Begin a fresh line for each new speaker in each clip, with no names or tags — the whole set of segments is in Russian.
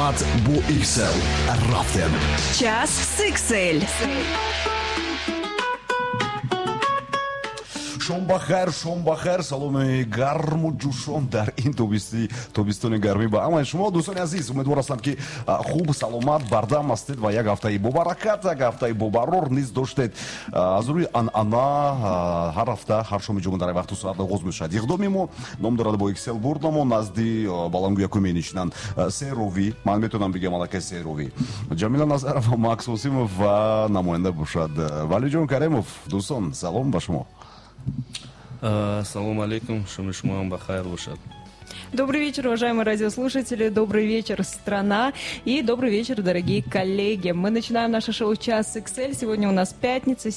саломат бо XL рафтем.
Час с XL.
шом бахер саломи гарму ҷӯшон дар ин тобистони гармӣ ба ҳамаи шумо дӯстони азиз умедвор ҳастам ки хуб саломат бардам ҳастед ва як ҳафтаи бобаракат, як ҳафтаи бобарор низ доштед. аз рӯи анъана ҳар ҳафта ҳар шоми ҷумъа дар вақту соат оғоз мешавад. иқдоми мо ном дорад бо XL бурднамо назди балангу якум менишинанд се ровӣ, ман метавонам бигам аллакай се ровӣ, ҷамила назарова, макс осимов ва намоянда бошад валиҷон каремов. дӯстон салом ба шумо.
Ассаламу алейкум, шуми шумо ҳам бахайр бошад.
Добрый вечер, уважаемые радиослушатели, добрый вечер, страна, и добрый вечер, дорогие коллеги. Мы начинаем наше шоу «Час с XL». Сегодня у нас пятница,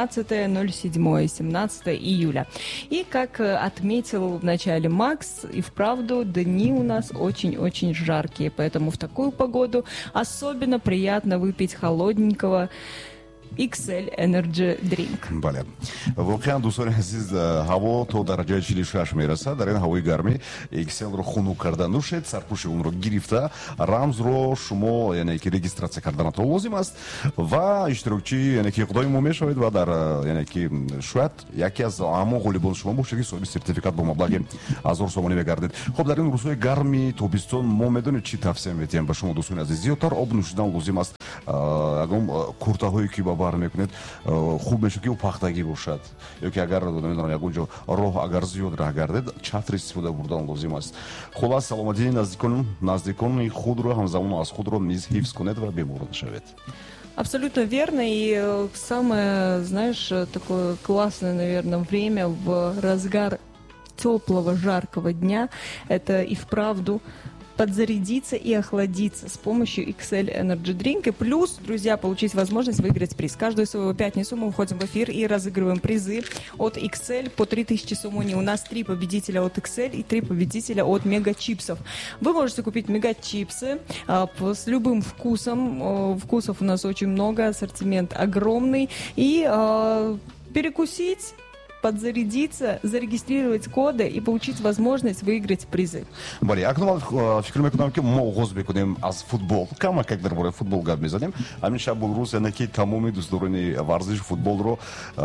17 июля. И, как отметил в начале Макс, и вправду дни у нас очень-очень жаркие, поэтому в такую погоду особенно приятно выпить холодненького XL Energy Drink.
бале, воқеан дӯстони азиз, ҳаво то дараҷаи 46 мерасад. дар ин ҳавои гармӣ XL-ро хунук карда нӯшед, сарпӯши онро гирифта, рамзро шумо яъне ки регистратсия карданатон лозим аст ва иштирокчи яъне ки иқдоми мо мешавед ва дар яъне ки шояд яке аз ҳамон ғолибон шумо бошед ки соҳиби сертификат бо маблағи 1000 сомонӣ мегардед. хоб, дар ин рӯзҳои гарми тобистон мо медонед чӣ тавсия метиҳем ба шумо дӯстони азиз? зиёдтар об нӯшидан лозим аст. ягон куртаҳое ки ба бар мекунед хуб мешуд ки пахтагӣ бошад, ё ки агар намедонам ягон ҷо роҳ агар зиёд раҳ гардед, чатр истифода бурдан лозим аст. хулос саломатии наздикони худро, ҳамзамону аз худро низ ҳифз кунед ва бемор нашавед.
Абсолютно верно, и самое, знаешь, такое классное, наверное, время в разгар теплого, жаркого дня, это и вправду подзарядиться и охладиться с помощью XL Energy Drink. И плюс, друзья, получить возможность выиграть приз. Каждую свою пятницу мы выходим в эфир и разыгрываем призы от XL по 3000 сомони. У нас 3 победителя от XL и 3 победителя от мега-чипсов. Вы можете купить мега-чипсы с любым вкусом. Вкусов у нас очень много, ассортимент огромный. И перекусить, подзарядиться, зарегистрировать коды и получить возможность выиграть призы.
бале, акнун фикр мекунам ки мо оғоз мекунем аз футбол. Камакак дар бораи футбол гап мезанем. ҳамин шаб рӯз яъне ки тамоми дӯстдорони варзиши футболро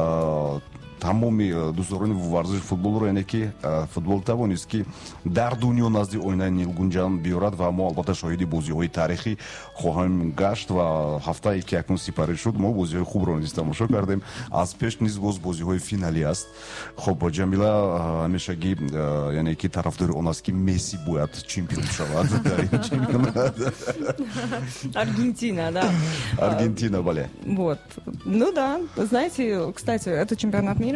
тамоми дӯстдорони варзиши футболро яъне ки футбол тавонист ки дар дунё назди оинаи нилгунҷан биёрад ва мо албатта шоҳиди бозиҳои таърихӣ хоҳем гашт ва ҳафтае ки якун сипарӣ шуд мо бозиҳои хубро низ тамошо кардем. аз пеш низ боз бозиҳои финалӣ аст. хоб, ҷамила ҳамешагӣ яъне ки тарафдори он аст ки Месси бояд чемпион шавад дар ин чемпионат.
Аргентина, да.
Аргентина, бале.
Вот. Ну да, знаете, кстати, это чемпионат мира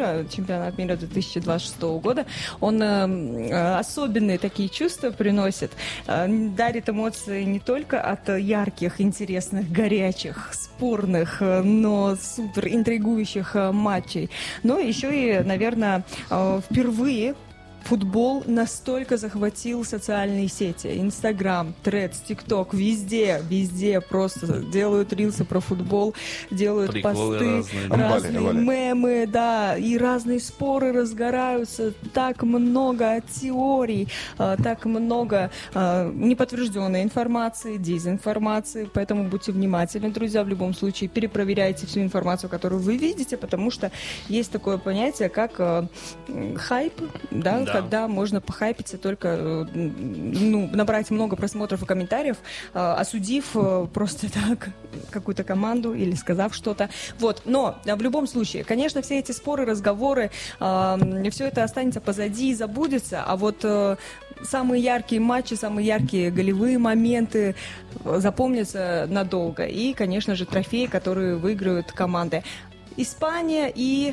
2026 года, он особенные такие чувства приносит, дарит эмоции не только от ярких, интересных, горячих, спорных, но супер интригующих матчей, но еще и, наверное, впервые футбол настолько захватил социальные сети. Инстаграм, Threads, ТикТок, везде просто делают рилсы про футбол, делают
приколы
посты, разные мемы, да, и разные споры разгораются. Так много теорий, так много неподтвержденной информации, дезинформации. Поэтому будьте внимательны, друзья, в любом случае перепроверяйте всю информацию, которую вы видите, потому что есть такое понятие, как хайп, да. Когда можно похайпиться только, набрать много просмотров и комментариев, осудив просто так какую-то команду или сказав что-то. Вот. Но в любом случае, конечно, все эти споры, разговоры, все это останется позади и забудется, а вот самые яркие матчи, самые яркие голевые моменты запомнятся надолго. И, конечно же, трофеи, которые выиграют команды. Испания и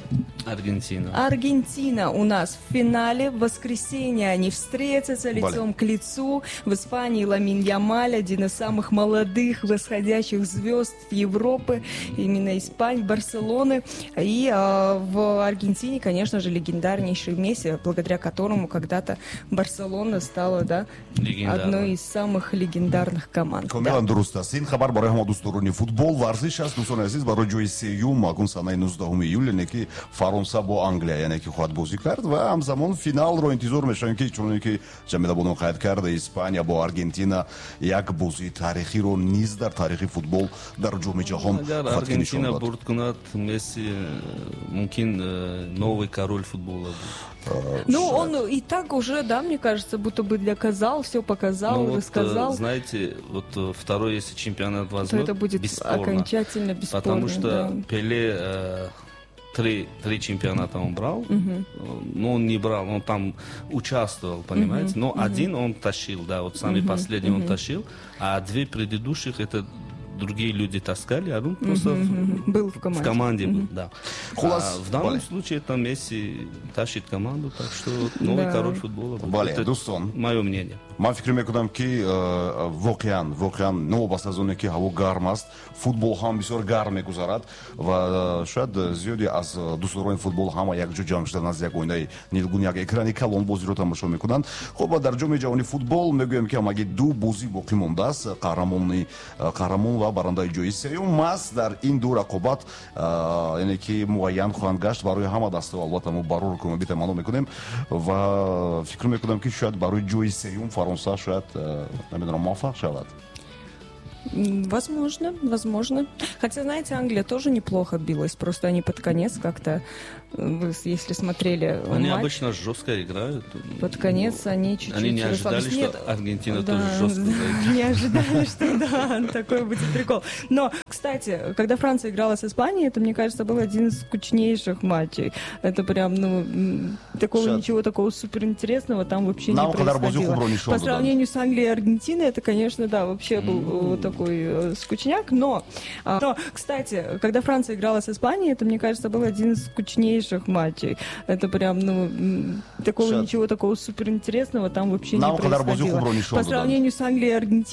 Аргентина у нас в финале. В воскресенье они встретятся лицом к лицу. В Испании Ламин Ямаль, один из самых молодых восходящих звезд Европы, именно Испании, Барселоны. И в Аргентине, конечно же, легендарнейший Месси, благодаря которому когда-то Барселона стала, да, одной из самых легендарных команд.
Комилан дуруст аст. Ин хабар барои ҳама дӯстдорони футбол варзиш аст. дӯстони азиз, барои ҷои сеюм акун санаи 19 июл, яъне ки фармон фаронса бо англия яъне ки хоҳад бозӣ кард ва ҳамзамон финалро интизор мешавем ки чуноне ки ҷамилабонон қайд карда испания бо аргентина як бозии тарихиро низ дар тарихи футбол дар ҷоми ҷаҳон
Агар Аргентина бурд кунад, Месси мумкин новый король футбола будет.
Ну, он и так уже, да, мне кажется, будто бы доказал, все показал,
Ну,
рассказал.
Вот, знаете, вот второй, если чемпионат
То
возьмет,
это будет
бесспорно.
окончательно бесспорно.
Потому что
да.
Пеле три чемпионата он брал, но он не брал, он там участвовал, понимаете, но один он тащил, да, вот самый последний он тащил, а две предыдущих это другие люди таскали, а он просто
Был в команде.
в команде был, да.
Хулас,
В данном
бале.
случае это Месси тащит команду, так что новый
Да.
король футбола будет.
Бале,
Это
Дустон.
мое мнение.
ман фикр мекунам ки воқеан новобаста аз оне ки ҳаво гарм аст, футбол ҳам бисёр гарм мегузарад ва шояд зиёде аз дӯстдорони футбол ҳама якҷо ҷамъ шуда назди як оинаи нилгун як экрани калон бозиро тамошо мекунанд. Хуб, дар ҷоми ҷаҳони футбол мегӯем ки ҳамаги ду бозӣ боқӣ мондааст. Қаҳрамон ва барандаи ҷои сеюм аст дар ин ду рақобат, яъне ки муайян хоҳанд гашт барои ҳама дасту. Албатта мо барор кумаби тамано мекунем ва фикр мекунам ки шояд барои ҷои сеюм Фаронса шояд намедонам муваффақ шавад.
Возможно. Хотя, знаете, Англия тоже неплохо билась, просто они под конец как-то, вы, если смотрели
Они
матч,
обычно жестко играют.
под конец они чуть-чуть
Они не ожидали,
расслабились.
что
Нет,
Аргентина
да,
тоже жестко играет.
не ожидали, что да, такой будет прикол. Но, кстати, когда Франция играла с Испанией, это, мне кажется, был один из скучнейших матчей. Это прям, такого
Шат.
ничего такого суперинтересного там вообще не
Нам когда Бозюху
происходило.
бронишон
По
додали.
сравнению с Англией и Аргентиной, это, конечно, да, вообще был такой скучняк. Но, кстати, когда Франция играла с Испанией, это, мне кажется, был один из скучнейших матчей. Это прям, такого
Шат.
ничего такого суперинтересного там вообще
Нам
не
когда Бозюху
происходило.
бронишон
По
додали.
сравнению с Англией и Аргентиной,